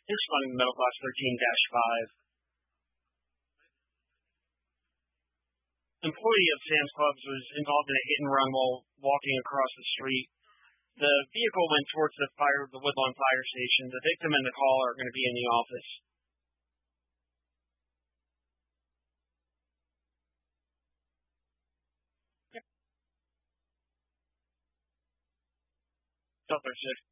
Responding to middle class 13-5. Employee of Sam's Clubs was involved in a hit and run while walking across the street. The vehicle went towards the Woodlawn Fire Station. The victim and the caller are going to be in the office. Delta 6.